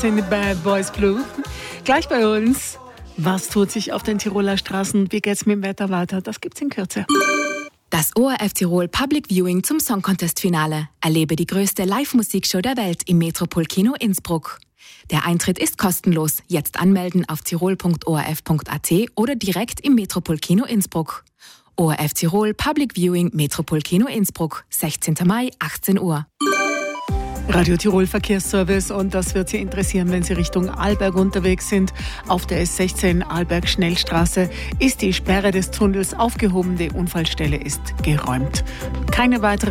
sind die Bad Boys Blue. Gleich bei uns. Was tut sich auf den Tiroler Straßen? Wie geht's mit dem Wetter weiter? Das gibt's in Kürze. Das ORF Tirol Public Viewing zum Song Contest Finale. Erlebe die größte Live-Musikshow der Welt im Metropol-Kino Innsbruck. Der Eintritt ist kostenlos. Jetzt anmelden auf tirol.orf.at oder direkt im Metropol-Kino Innsbruck. ORF Tirol Public Viewing Metropol-Kino Innsbruck. 16. Mai, 18 Uhr. Radio Tirol Verkehrsservice, und das wird Sie interessieren, wenn Sie Richtung Arlberg unterwegs sind. Auf der S16 Arlberg-Schnellstraße ist die Sperre des Tunnels aufgehoben, die Unfallstelle ist geräumt. Keine weitere